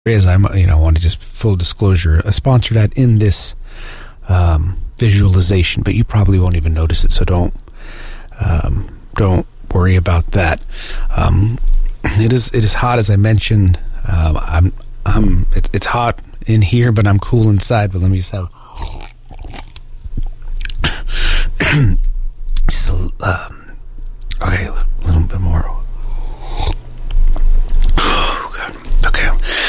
is, I want to just full disclosure, a sponsored ad in this visualization, but you probably won't even notice it, so don't worry about that. It is hot, as I mentioned. It's hot in here, but I'm cool inside. But let me just have okay, a little bit more. Okay.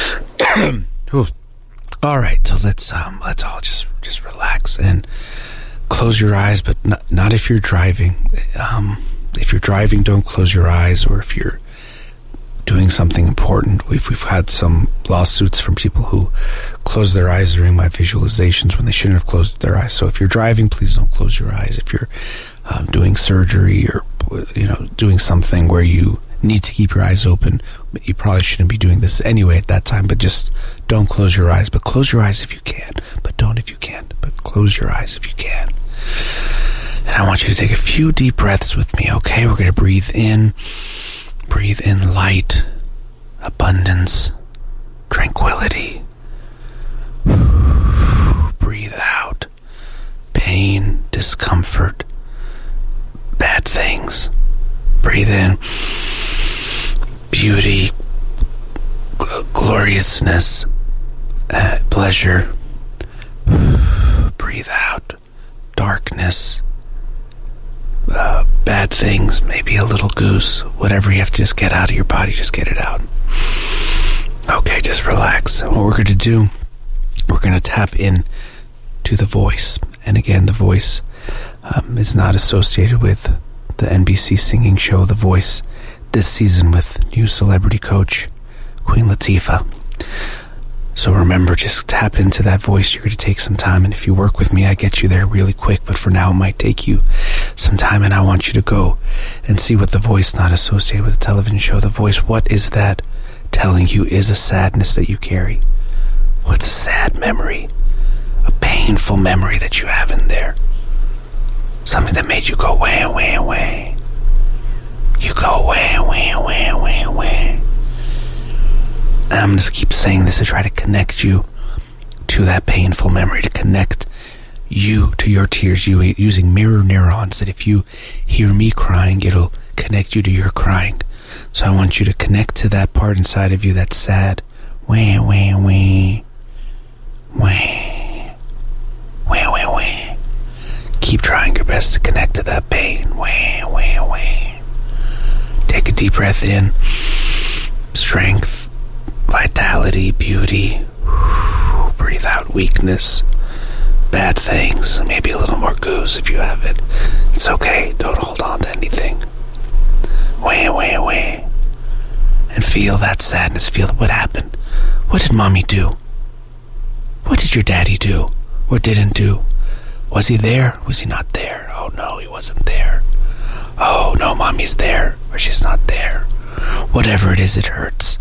All right, so let's all just relax and close your eyes, but not if you're driving. If you're driving, don't close your eyes, or if you're doing something important. We've had some lawsuits from people who close their eyes during my visualizations when they shouldn't have closed their eyes. So if you're driving, please don't close your eyes. If you're doing surgery or doing something where you need to keep your eyes open, but you probably shouldn't be doing this anyway at that time, but just don't close your eyes. But close your eyes if you can, but don't if you can't, but close your eyes if you can. And I want you to take a few deep breaths with me, okay? We're going to breathe in light, abundance, tranquility. Breathe out pain, discomfort, bad things. Breathe in beauty, gloriousness, pleasure. Breathe out darkness, bad things, maybe a little goose, whatever you have to just get out of your body, just get it out. Okay, just relax. And what we're going to do, we're going to tap in to the voice. And again, the voice is not associated with the NBC singing show The Voice, this season with new celebrity coach Queen Latifah. So remember, just tap into that voice. You're going to take some time, and if you work with me, I get you there really quick, but for now it might take you some time, and I want you to go and see what the voice, not associated with the television show The Voice, what is that telling you is a sadness that you carry? What's a sad memory? A painful memory that you have in there? Something that made you go wah, wah, wah. You go wah, wah, wah, wah, wah. And I'm going to keep saying this to try to connect you to that painful memory, to connect you to your tears, you using mirror neurons, that if you hear me crying, it'll connect you to your crying. So I want you to connect to that part inside of you that's sad. Wah, wah, wah. Wah. Wah, wah, wah. Keep trying your best to connect to that pain. Wah, wah, wah. Take a deep breath in. Strength, vitality, beauty. Breathe out weakness, bad things, maybe a little more goose if you have it. It's okay. Don't hold on to anything. Wah, wah, wah. And feel that sadness. Feel what happened. What did mommy do? What did your daddy do or didn't do? Was he there? Was he not there? Oh no, he wasn't there. Oh no, mommy's there or she's not there. Whatever it is, it hurts.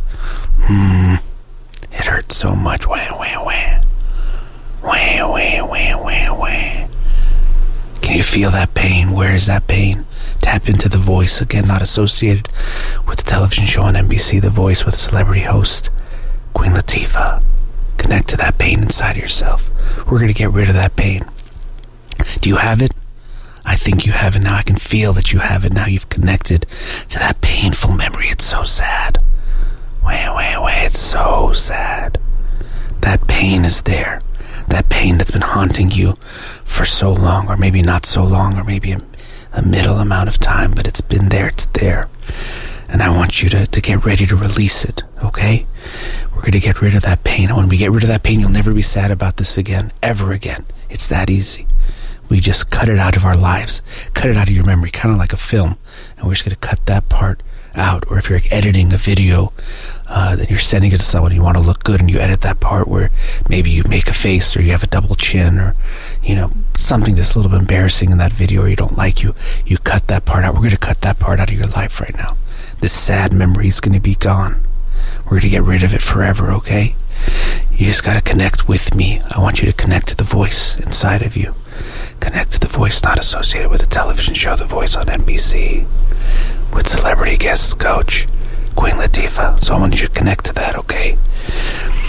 It hurts so much. Wah, wah, wah. Wah, wah, wah, wah, wah. Can you feel that pain? Where is that pain? Tap into the voice. Again, not associated with the television show on NBC, The Voice, with celebrity host Queen Latifah. Connect to that pain inside of yourself. We're going to get rid of that pain. Do you have it? I think you have it now. I can feel that you have it now. You've connected to that painful memory. It's so sad. Wah, wah, wah. It's so sad. That pain is there. That pain that's been haunting you for so long, or maybe not so long, or maybe a middle amount of time, but it's been there. It's there. And I want you to get ready to release it, okay? We're going to get rid of that pain. And when we get rid of that pain, you'll never be sad about this again, ever again. It's that easy. We just cut it out of our lives, cut it out of your memory, kind of like a film, and we're just going to cut that part out. Or if you're editing a video, that you're sending it to someone, you want to look good, and you edit that part where maybe you make a face, or you have a double chin, or something that's a little bit embarrassing in that video, or you don't like, you cut that part out. We're going to cut that part out of your life right now. This sad memory is going to be gone. We're going to get rid of it forever, okay? You just got to connect with me. I want you to connect to the voice inside of you. Connect to the voice not associated with the television show The Voice on NBC, with celebrity guest coach Queen Latifah. So I want you to connect to that, okay?